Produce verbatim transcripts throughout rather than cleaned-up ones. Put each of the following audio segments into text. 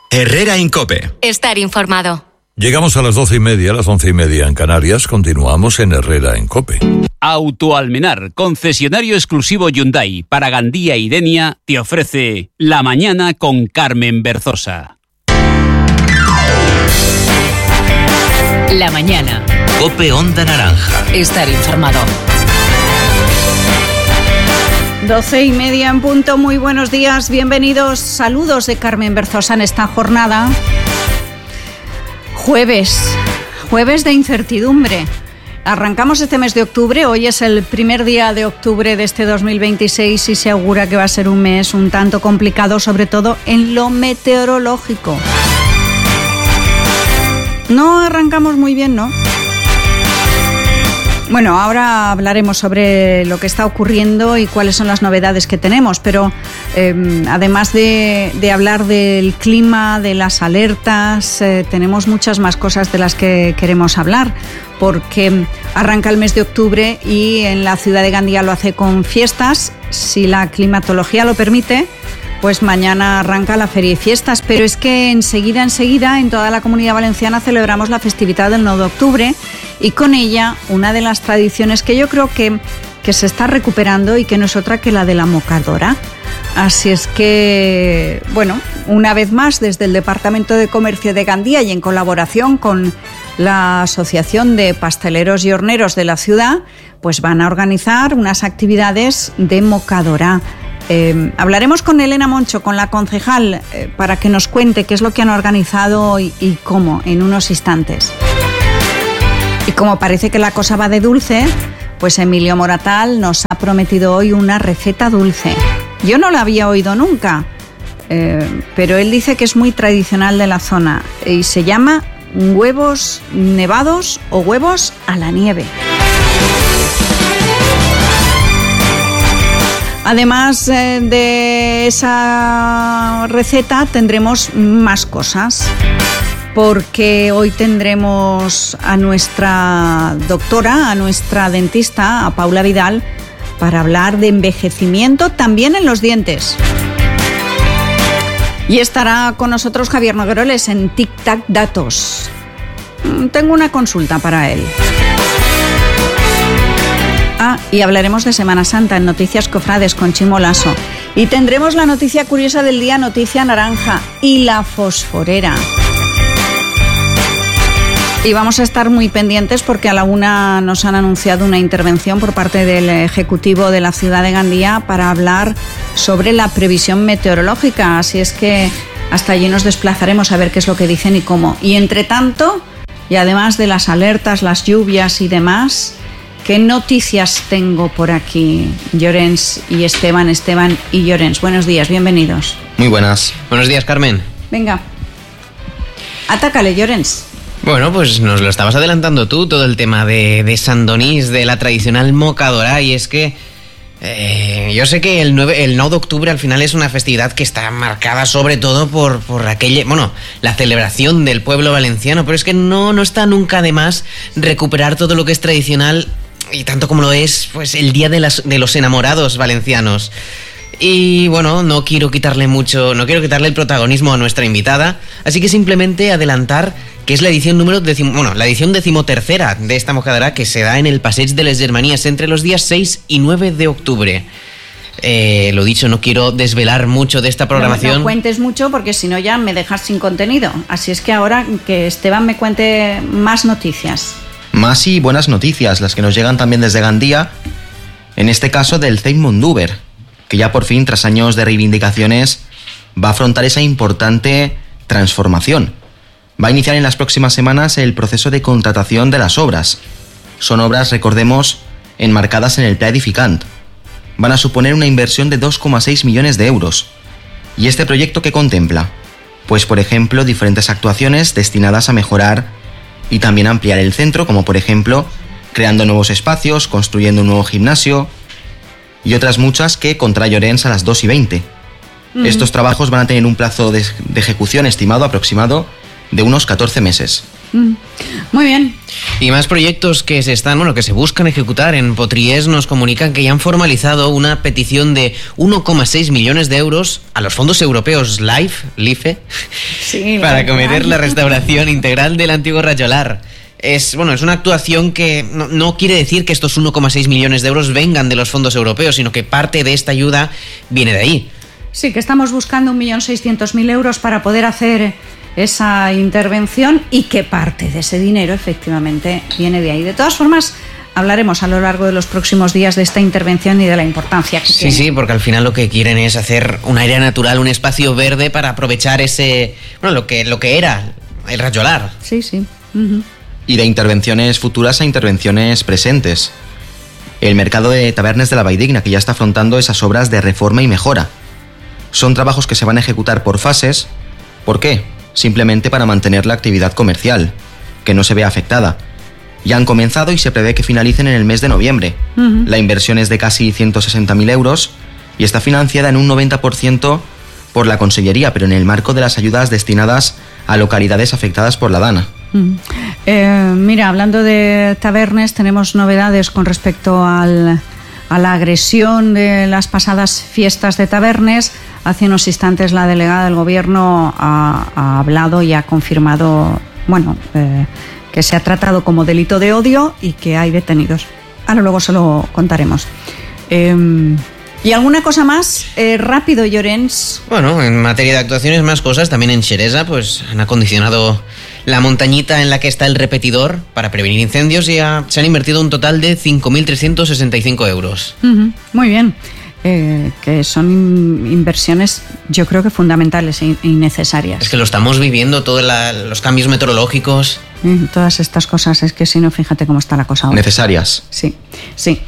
Herrera Incope. Estar informado. Llegamos a las doce y media, a las once y media en Canarias. Continuamos en Herrera Incope. Autoalmenar, concesionario exclusivo Hyundai para Gandía y Denia, te ofrece La Mañana con Carmen Berzosa. La Mañana. Cope Onda Naranja. Estar informado. Doce y media en punto, muy buenos días, bienvenidos, saludos de Carmen Berzosa en esta jornada. Jueves, jueves de incertidumbre. Arrancamos este mes de octubre, hoy es el primer día de octubre de este dos mil veintiséis y se augura que va a ser un mes un tanto complicado, sobre todo en lo meteorológico. No arrancamos muy bien, ¿no? Bueno, ahora hablaremos sobre lo que está ocurriendo y cuáles son las novedades que tenemos, pero eh, además de, de hablar del clima, de las alertas, eh, tenemos muchas más cosas de las que queremos hablar, porque arranca el mes de octubre y en la ciudad de Gandía lo hace con fiestas, si la climatología lo permite. Pues mañana arranca la Feria y Fiestas, pero es que enseguida, enseguida, en toda la Comunidad Valenciana celebramos la festividad del nueve de octubre y con ella una de las tradiciones que yo creo que, que se está recuperando y que no es otra que la de la mocadora. Así es que, bueno, una vez más desde el Departamento de Comercio de Gandía y en colaboración con la Asociación de Pasteleros y Horneros de la ciudad, pues van a organizar unas actividades de mocadora. Eh, hablaremos con Elena Moncho, con la concejal, eh, para que nos cuente qué es lo que han organizado y, y cómo, en unos instantes. Y como parece que la cosa va de dulce, pues Emilio Moratal nos ha prometido hoy una receta dulce. Yo no la había oído nunca, eh, pero él dice que es muy tradicional de la zona y se llama huevos nevados o huevos a la nieve. Además eh, de esa receta tendremos más cosas, porque hoy tendremos a nuestra doctora, a nuestra dentista, a Paula Vidal, para hablar de envejecimiento también en los dientes. Y estará con nosotros Javier Nogueroles en Tic Tac Datos. Tengo una consulta para él. Ah, y hablaremos de Semana Santa en Noticias Cofrades con Chimo Lasso. Y tendremos la noticia curiosa del día, noticia naranja, y la fosforera. Y vamos a estar muy pendientes porque a la una nos han anunciado una intervención por parte del Ejecutivo de la ciudad de Gandía para hablar sobre la previsión meteorológica. Así es que hasta allí nos desplazaremos a ver qué es lo que dicen y cómo. Y entre tanto, y además de las alertas, las lluvias y demás, ¿qué noticias tengo por aquí? Llorens y Esteban, Esteban y Llorens. Buenos días, bienvenidos. Muy buenas. Buenos días, Carmen. Venga, atácale, Llorens. Bueno, pues nos lo estabas adelantando tú, todo el tema de, de Sant Donís, de la tradicional mocadora, y es que eh, yo sé que el nueve, el nueve de octubre al final es una festividad que está marcada sobre todo por, por aquella, bueno, la celebración del pueblo valenciano, pero es que no, no está nunca de más recuperar todo lo que es tradicional, y tanto como lo es pues el Día de, las, de los Enamorados valencianos. Y bueno, no quiero quitarle mucho, no quiero quitarle el protagonismo a nuestra invitada, así que simplemente adelantar que es la edición número decimo, bueno, la edición decimotercera de esta mocadora que se da en el Passeig de les Germanies entre los días seis y nueve de octubre. Eh, lo dicho, no quiero desvelar mucho de esta programación. No, no cuentes mucho porque si no ya me dejas sin contenido. Así es que ahora que Esteban me cuente más noticias. Más y buenas noticias, las que nos llegan también desde Gandía, en este caso del Ceit Munduber, que ya por fin, tras años de reivindicaciones, va a afrontar esa importante transformación. Va a iniciar en las próximas semanas el proceso de contratación de las obras. Son obras, recordemos, enmarcadas en el Pla Edificant. Van a suponer una inversión de dos coma seis millones de euros. ¿Y este proyecto qué contempla? Pues, por ejemplo, diferentes actuaciones destinadas a mejorar y también ampliar el centro, como por ejemplo, creando nuevos espacios, construyendo un nuevo gimnasio y otras muchas que contra Llorens a las dos y veinte. Mm. Estos trabajos van a tener un plazo de, de ejecución estimado aproximado de unos catorce meses. Mm. Muy bien. Y más proyectos que se están, bueno, que se buscan ejecutar en Potriés nos comunican que ya han formalizado una petición de uno coma seis millones de euros a los fondos europeos LIFE, LIFE Sí, para acometer la restauración integral del antiguo Rajolar. Es, bueno, es una actuación que no, no quiere decir que estos uno coma seis millones de euros vengan de los fondos europeos, sino que parte de esta ayuda viene de ahí. Sí, que estamos buscando un millón seiscientos mil euros para poder hacer esa intervención y que parte de ese dinero efectivamente viene de ahí. De todas formas, hablaremos a lo largo de los próximos días de esta intervención y de la importancia que sí, tiene. Sí, sí, porque al final lo que quieren es hacer un área natural, un espacio verde para aprovechar ese, bueno, lo que, lo que era el Rajolar. Sí, sí. Uh-huh. Y de intervenciones futuras a intervenciones presentes. El mercado de tabernes de la Valldigna, que ya está afrontando esas obras de reforma y mejora. Son trabajos que se van a ejecutar por fases. ¿Por qué? Simplemente para mantener la actividad comercial, que no se vea afectada. Ya han comenzado y se prevé que finalicen en el mes de noviembre. Uh-huh. La inversión es de casi ciento sesenta mil euros y está financiada en un noventa por ciento por la Consellería, pero en el marco de las ayudas destinadas a localidades afectadas por la Dana. Uh-huh. Eh, mira, hablando de tabernes, tenemos novedades con respecto al, a la agresión de las pasadas fiestas de tabernes. Hace unos instantes la delegada del Gobierno ha, ha hablado y ha confirmado, bueno, eh, que se ha tratado como delito de odio y que hay detenidos. Ahora luego se lo contaremos. Eh, ¿Y alguna cosa más? Eh, rápido, Llorens. Bueno, en materia de actuaciones, más cosas. También en Xeresa, pues han acondicionado la montañita en la que está el repetidor para prevenir incendios y ha, se han invertido un total de cinco mil trescientos sesenta y cinco euros. Uh-huh, muy bien. Eh, que son inversiones, yo creo que fundamentales y necesarias. Es que lo estamos viviendo, todos los cambios meteorológicos. Eh, todas estas cosas, es que si no, fíjate cómo está la cosa ahora. Necesarias. Sí, sí.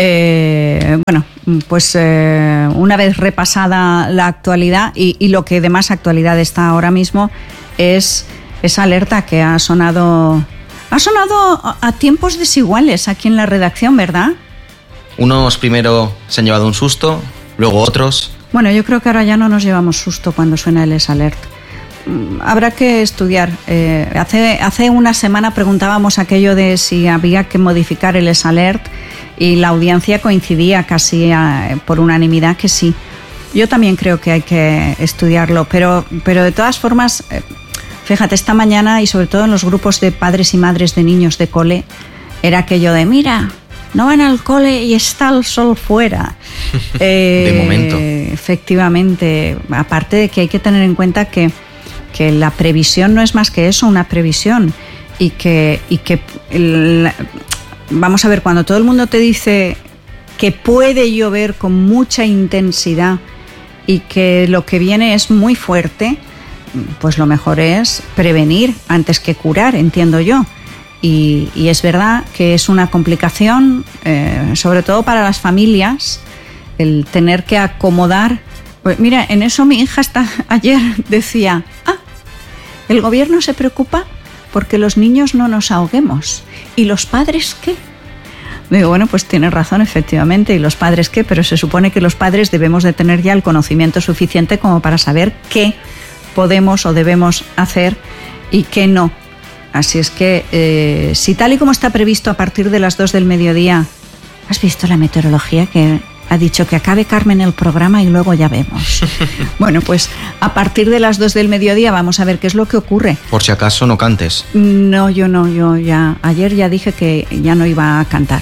Eh, bueno, pues eh, una vez repasada la actualidad y, y lo que de más actualidad está ahora mismo es esa alerta que ha sonado, ha sonado a tiempos desiguales aquí en la redacción, ¿verdad? Unos primero se han llevado un susto, luego otros. Bueno, yo creo que ahora ya no nos llevamos susto cuando suena el S-Alert. Habrá que estudiar. Eh, hace, hace una semana preguntábamos aquello de si había que modificar el S-Alert y la audiencia coincidía casi a, por unanimidad que sí. Yo también creo que hay que estudiarlo, pero, pero de todas formas, eh, fíjate, esta mañana y sobre todo en los grupos de padres y madres de niños de cole, era aquello de, mira, no van al cole y está el sol fuera. Eh, de momento. Efectivamente, aparte de que hay que tener en cuenta que, que la previsión no es más que eso, una previsión. Y que, y que el, vamos a ver, cuando todo el mundo te dice que puede llover con mucha intensidad y que lo que viene es muy fuerte, pues lo mejor es prevenir antes que curar, entiendo yo. Y, y es verdad que es una complicación, eh, sobre todo para las familias, el tener que acomodar. Pues mira, en eso mi hija hasta ayer decía, ah, el gobierno se preocupa porque los niños no nos ahoguemos. ¿Y los padres qué? Digo, bueno, pues tienes razón, efectivamente, ¿y los padres qué? Pero se supone que los padres debemos de tener ya el conocimiento suficiente como para saber qué podemos o debemos hacer y qué no. Así es que, eh, si tal y como está previsto a partir de las dos del mediodía, ¿has visto la meteorología que ha dicho que acabe Carmen el programa y luego ya vemos? Bueno, pues a partir de las dos del mediodía vamos a ver qué es lo que ocurre. Por si acaso no cantes. No, yo no, yo ya, ayer ya dije que ya no iba a cantar.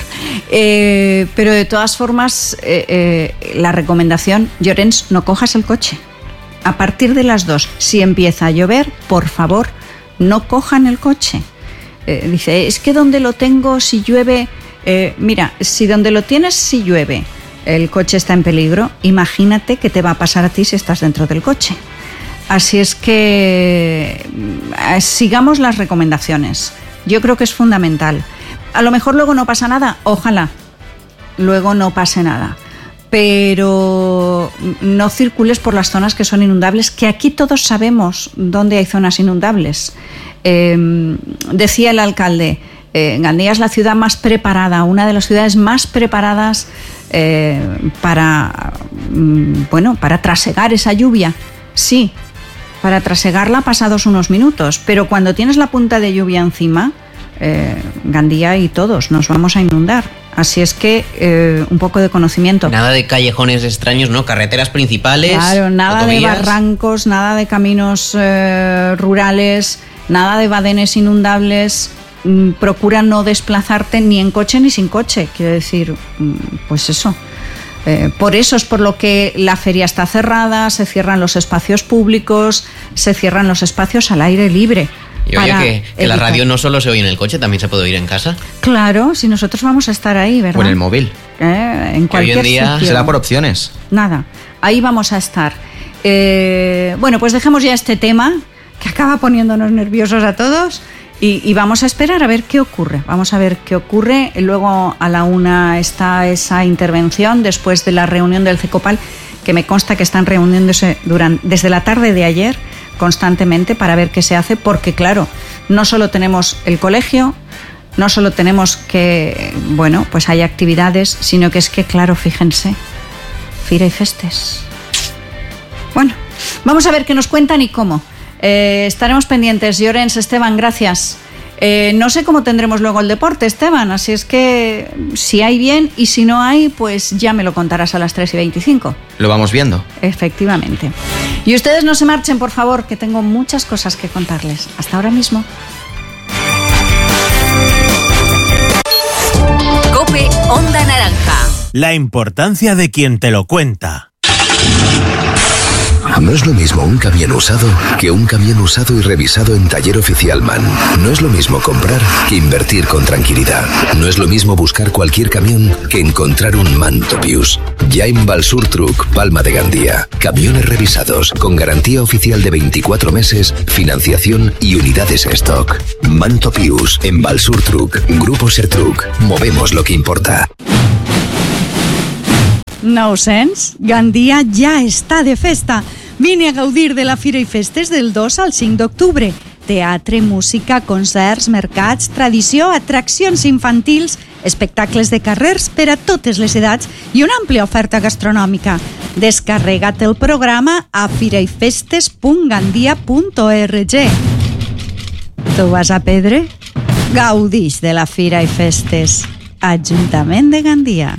Eh, pero de todas formas, eh, eh, la recomendación, Llorens, no cojas el coche. A partir de las dos, si empieza a llover, por favor, no cojan el coche. Eh, dice, es que donde lo tengo, si llueve, eh, mira, si donde lo tienes, si llueve, el coche está en peligro, imagínate qué te va a pasar a ti si estás dentro del coche. Así es que eh, sigamos las recomendaciones. Yo creo que es fundamental. A lo mejor luego no pasa nada, ojalá luego no pase nada. Pero no circules por las zonas que son inundables, que aquí todos sabemos dónde hay zonas inundables. Eh, decía el alcalde, eh, Gandía es la ciudad más preparada, una de las ciudades más preparadas eh, para, bueno, para trasegar esa lluvia. Sí, para trasegarla pasados unos minutos, pero cuando tienes la punta de lluvia encima, eh, Gandía y todos nos vamos a inundar. Así es que eh, un poco de conocimiento. Nada de callejones extraños, ¿no? Carreteras principales. Claro, nada autovías. de barrancos, nada de caminos eh, rurales, nada de badenes inundables. Mm, procura no desplazarte ni en coche ni sin coche. Quiero decir, mm, pues eso. Eh, por eso es por lo que la feria está cerrada, se cierran los espacios públicos, se cierran los espacios al aire libre. Y oye, que, que la radio no solo se oye en el coche, también se puede oír en casa. Claro, si nosotros vamos a estar ahí, ¿verdad? O en el móvil. Eh, en Que cualquier hoy en día sitio. Será por opciones. Nada, ahí vamos a estar. Eh, bueno, pues dejemos ya este tema, que acaba poniéndonos nerviosos a todos, y, y vamos a esperar a ver qué ocurre. Vamos a ver qué ocurre. Luego a la una está esa intervención después de la reunión del CECOPAL, que me consta que están reuniéndose durante, desde la tarde de ayer constantemente para ver qué se hace, porque claro, no solo tenemos el colegio, no solo tenemos que, bueno, pues hay actividades, sino que es que, claro, fíjense, Fira y Festes. Bueno, vamos a ver qué nos cuentan y cómo. Eh, estaremos pendientes. Llorens, Esteban, gracias. Eh, no sé cómo tendremos luego el deporte, Esteban, así es que si hay bien y si no hay, pues ya me lo contarás a las tres y veinticinco. Lo vamos viendo. Efectivamente. Y ustedes no se marchen, por favor, que tengo muchas cosas que contarles. Hasta ahora mismo. COPE Onda Naranja. La importancia de quien te lo cuenta. No es lo mismo un camión usado que un camión usado y revisado en Taller Oficial MAN. No es lo mismo comprar que invertir con tranquilidad. No es lo mismo buscar cualquier camión que encontrar un MAN Topius. Ya en Balsur Truck, Palma de Gandía. Camiones revisados con garantía oficial de veinticuatro meses, financiación y unidades stock. MAN Topius en Balsur Truck. Grupo Sertruc. Movemos lo que importa. Nou cents? Gandia ja està de festa. Vine a gaudir de la Fira i Festes del dos al cinc d'octubre. Teatre, música, concerts, mercats, tradició, atraccions infantils, espectacles de carrers per a totes les edats i una àmplia oferta gastronòmica. Descarrega't el programa a firaifestes punt gandia punt org. Tu vas a Pedre? Gaudix de la Fira i Festes. Ajuntament de Gandia.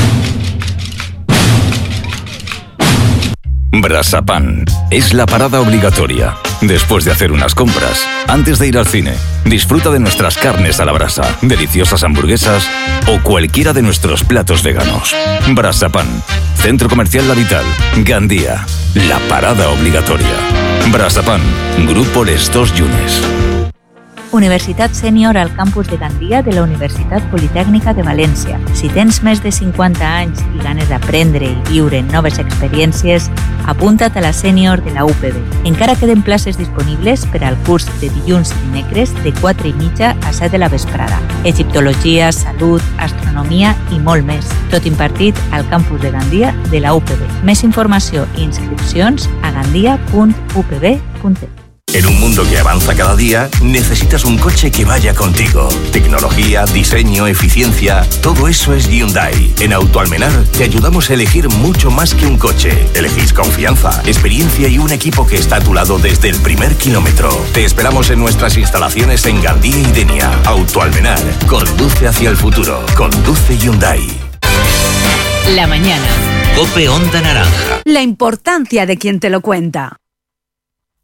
Brasapan es la parada obligatoria. Después de hacer unas compras, antes de ir al cine, disfruta de nuestras carnes a la brasa, deliciosas hamburguesas o cualquiera de nuestros platos veganos. Brasapan, Centro Comercial La Vital, Gandía, la parada obligatoria. Brasapan, Grupo Les Dos Llunes. Universitat Sènior al campus de Gandia de la Universitat Politècnica de València. Si tens més de cinquanta anys i ganes d'aprendre i viure noves experiències, apunta't a la Sènior de la U P B. Encara queden places disponibles per al curs de dilluns i dimecres de quatre i mitja a set de la vesprada. Egiptologia, salut, astronomia i molt més. Tot impartit al campus de Gandia de la U P B. Més informació i inscripcions a gandia punt u p b punt e. En un mundo que avanza cada día, necesitas un coche que vaya contigo. Tecnología, diseño, eficiencia, todo eso es Hyundai. En Autoalmenar te ayudamos a elegir mucho más que un coche. Elegís confianza, experiencia y un equipo que está a tu lado desde el primer kilómetro. Te esperamos en nuestras instalaciones en Gandía y Denia. Autoalmenar, conduce hacia el futuro. Conduce Hyundai. La mañana. COPE Onda Naranja. La importancia de quien te lo cuenta.